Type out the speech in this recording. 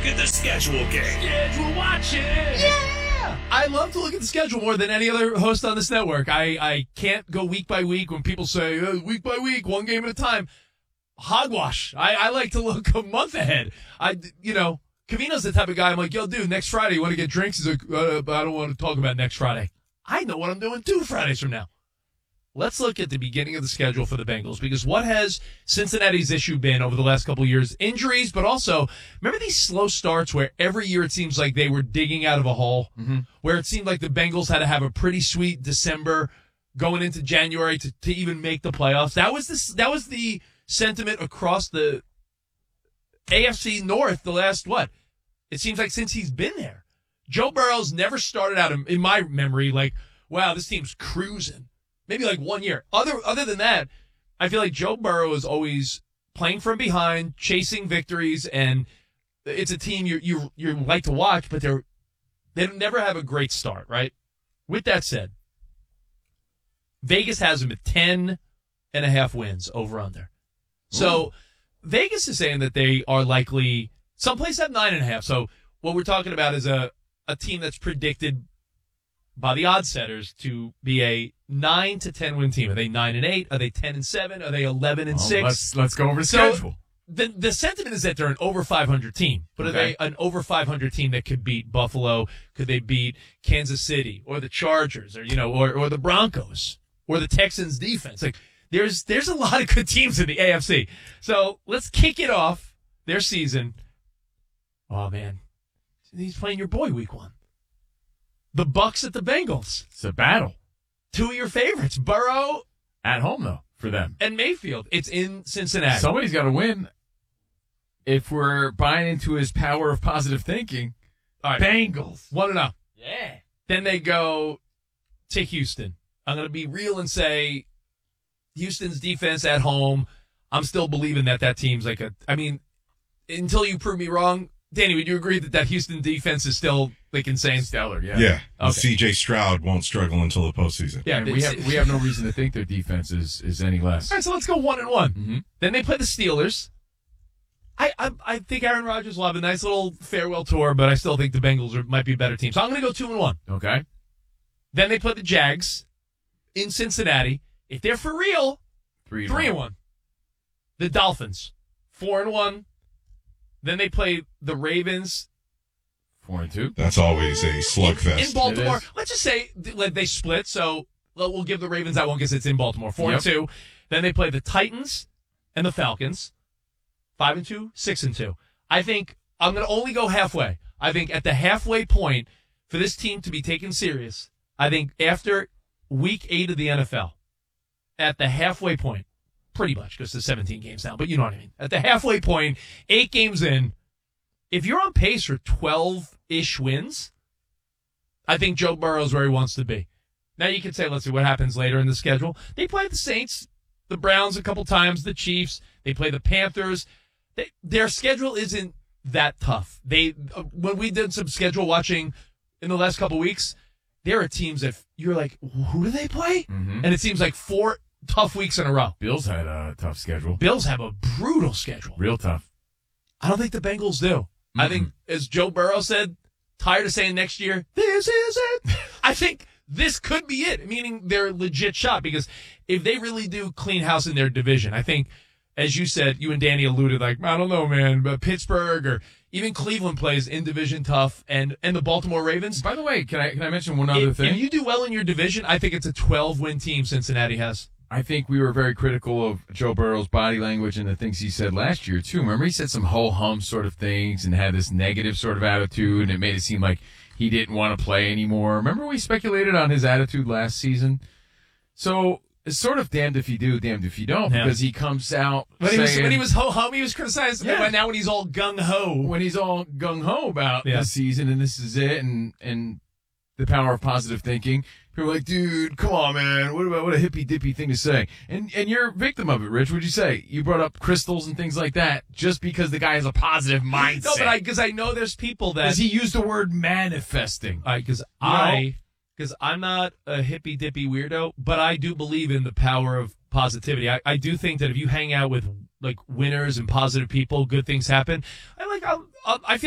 at the schedule game. Schedule watching. Yeah! I love to look at the schedule more than any other host on this network. I can't go week by week when people say, week by week, one game at a time. Hogwash. I like to look a month ahead. Covino's the type of guy I'm like, yo, dude, next Friday, you want to get drinks? He's like, I don't want to talk about next Friday. I know what I'm doing 2 Fridays from now. Let's look at the beginning of the schedule for the Bengals, because what has Cincinnati's issue been over the last couple of years? Injuries, but also, remember these slow starts where every year it seems like they were digging out of a hole, where it seemed like the Bengals had to have a pretty sweet December going into January to even make the playoffs? That was the sentiment across the AFC North the last, it seems like since he's been there. Joe Burrow's never started out, in my memory, like, wow, this team's cruising. Maybe like 1 year. Other than that, I feel like Joe Burrow is always playing from behind, chasing victories, and it's a team you like to watch, but they never have a great start, right? With that said, Vegas has them at 10.5 wins over under. So Vegas is saying that they are likely, some places have 9.5. So what we're talking about is a team that's predicted by the odds setters to be a 9 to 10 win team. Are they 9-8? Are they 10-7? Are they 11-6? Let's go over the schedule. The sentiment is that they're an over 500 team, but are they an over 500 team that could beat Buffalo? Could they beat Kansas City or the Chargers or the Broncos or the Texans defense? Like there's a lot of good teams in the AFC. So let's kick it off their season. Oh man, he's playing your boy week 1. The Bucs at the Bengals. It's a battle. 2 of your favorites, Burrow At home, though, for them. and Mayfield. It's in Cincinnati. Somebody's got to win. If we're buying into his power of positive thinking, All right. Bengals. 1-0. Yeah. Then they go to Houston. I'm going to be real and say Houston's defense at home, I'm still believing that team's like until you prove me wrong, Danny, would you agree that Houston defense is still like insane? Stellar, yeah. Yeah. Okay. C.J. Stroud won't struggle until the postseason. Yeah, And we have no reason to think their defense is any less. All right, so let's go 1-1. Then they play the Steelers. I think Aaron Rodgers will have a nice little farewell tour, but I still think the Bengals might be a better team. So I'm going to go 2-1. Okay. Then they play the Jags in Cincinnati. If they're for real, 3-1. The Dolphins, 4-1. Then they play the Ravens 4-2. That's always a slugfest. in Baltimore. It is. Let's just say they split, so we'll give the Ravens that one because it's in Baltimore. 4-2. Then they play the Titans and the Falcons. 5-2, 6-2. I think I'm going to only go halfway. I think at the halfway point for this team to be taken serious, I think after week 8 of the NFL, at the halfway point, pretty much because there's 17 games now, but you know what I mean. At the halfway point, 8 games in, if you're on pace for 12-ish wins, I think Joe Burrow's where he wants to be. Now you can say, let's see what happens later in the schedule. They play the Saints, the Browns a couple times, the Chiefs. They play the Panthers. Their schedule isn't that tough. When we did some schedule watching in the last couple weeks, there are teams that you're like, who do they play? Mm-hmm. And it seems like 4 tough weeks in a row. Bills had a tough schedule. Bills have a brutal schedule. Real tough. I don't think the Bengals do. I think, as Joe Burrow said, tired of saying next year, this is it. I think this could be it, meaning they're a legit shot, because if they really do clean house in their division, I think, as you said, you and Danny alluded, like, I don't know, man, but Pittsburgh or even Cleveland plays in division tough, and the Baltimore Ravens. By the way, can I mention one other thing? If you do well in your division, I think it's a 12-win team Cincinnati has. I think we were very critical of Joe Burrow's body language and the things he said last year, too. Remember, he said some ho-hum sort of things and had this negative sort of attitude, and it made it seem like he didn't want to play anymore. Remember we speculated on his attitude last season? So it's sort of damned if you do, damned if you don't, because he comes out when he was ho-hum, he was criticized. Yeah. But now when he's all gung-ho. When he's all gung-ho about this season and this is it and the power of positive thinking, people are like, dude, come on, man. What a hippy-dippy thing to say. And you're a victim of it, Rich. What'd you say? You brought up crystals and things like that just because the guy has a positive mindset. No, but because I know there's people that... Does he use the word manifesting? Because I'm not a hippy-dippy weirdo, but I do believe in the power of positivity. I do think that if you hang out with like winners and positive people, good things happen. I feel